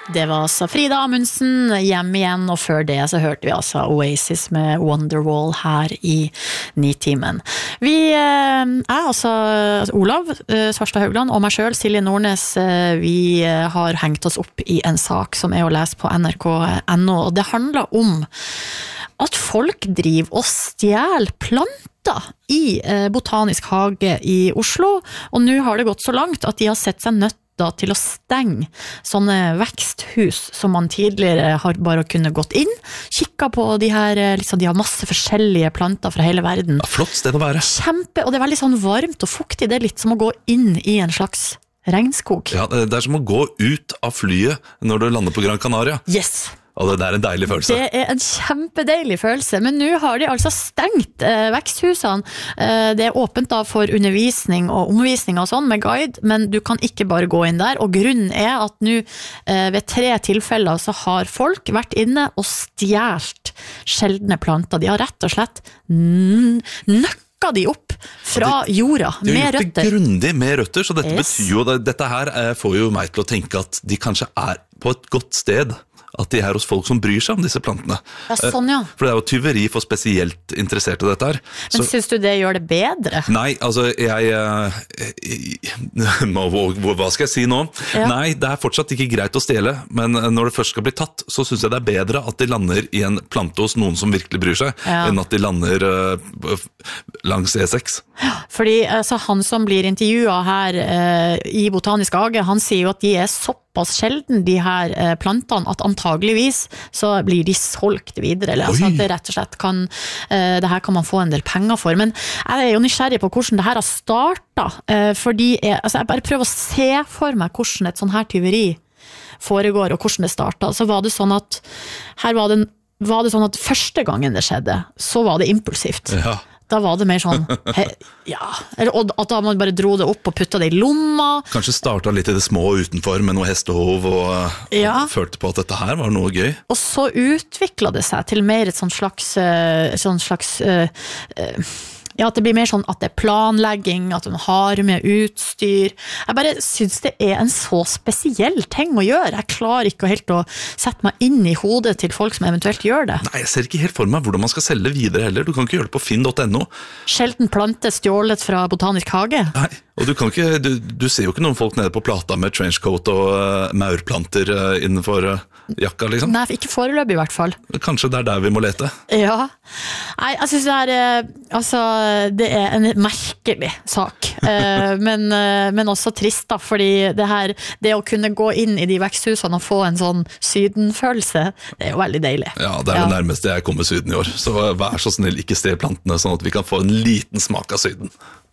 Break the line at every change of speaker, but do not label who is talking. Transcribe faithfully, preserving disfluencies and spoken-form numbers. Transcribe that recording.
Det var altså Frida Amundsen hjem igjen, og før det så hørte vi altså Oasis med Wonderwall her i Nitimen. Vi er altså Olav Svarstad Haugland og meg selv, Silje Nordnes, vi har hengt oss opp i en sak som er å lese på N R K punktum N O, og det handler om at folk driver og stjel planter i Botanisk hage i Oslo, og nå har det gått så langt at de har sett seg nødt da, til å stenge sånne veksthus som man tidligere har bare kunnet gått inn, kikka på de her, liksom, de har masse forskjellige planter fra hele verden.
Ja, flott sted å være.
Kjempe, og det er veldig sånn varmt og fuktig, det er litt som å gå inn i en slags regnskog.
Ja, det er som å gå ut av flyet når du lander på Gran Canaria.
Yes!
Og det er en deilig følelse.
Det er en kjempedeilig følelse, men nå har de altså stengt eh, veksthusene. Eh, det er åpent da for undervisning og omvisning og sånn med guide, men du kan ikke bare gå inn der, og grunnen er at nå eh, ved tre tilfeller så har folk vært inne og stjert sjeldne planter. De har rett og slett nøkka de opp fra jorda
de, de
med
røtter. De har gjort det grundig med røtter, så dette
yes.
betyr jo, dette her eh, får jo meg til å tenke at de kanskje er på et godt sted, at de er hos folk som bryr seg om disse plantene.
Ja, sånn ja.
For det er jo tyveri for spesielt interesserte i dette her.
Men så, synes du det gjør det bedre?
Nei, altså, jeg, jeg hva skal jeg si nå? Ja. Nei, det er fortsatt ikke greit å stjele, men når det først skal bli tatt, så synes jeg det er bedre at de lander i en plante hos noen som virkelig bryr seg, ja. enn at de lander uh, langs E seks.
Fordi altså, han som blir intervjuet her uh, i Botanisk hage, han sier jo at de er såpass sjelden, de her uh, plantene, at antageligvis så blir de solgt videre, eller altså, at det rett og slett kan, uh, det her kan man få en del penger for, men jeg er jo nysgjerrig på hvordan det her har startet, uh, fordi jeg, altså, jeg bare prøver å se for meg hvordan et sånn her tyveri foregår, og hvordan det startet. Så var det sånn at her var det, var det sånn at første gangen det skjedde, så var det impulsivt. Ja. Da var det mer sånn, he, ja, eller, at da man bare dro det opp og puttet det i lomma.
Kanskje startet litt i det små utenfor med noe hestehov og ja. følte på at dette her var noe gøy.
Og så utviklet det seg til mer et sånn slags, sånn slags uh, uh, ja, at det blir mer sånn at det er planlegging, at man har med utstyr. Jeg bare synes det er en så spesiell ting å gjøre. Jeg klarer ikke helt å sette meg inn i hodet til folk som eventuelt gjør det.
Nei, jeg ser ikke helt for meg hvordan man skal selge videre heller. Du kan ikke gjøre det på finn punktum N O.
Sjelden plante stjålet fra Botanisk hage.
Nei, og du, kan ikke, du, du ser jo ikke noen folk nede på plata med trenchcoat og uh, maurplanter uh, innenfor uh, jakka, liksom.
Nei, ikke foreløpig i hvert fall.
Kanskje det er der vi må lete.
Ja. Nei, jeg synes det er, uh, altså, det er en merkelig sak, uh, men, uh, men også trist da, fordi det her, det å kunne gå inn i de veksthusene og få en sånn sydenfølelse, det er jo veldig deilig.
Ja, det er ja. det nærmeste jeg kommer syden i år, så vær så snill, ikke stjel plantene, sånn at vi kan få en liten smak av syden.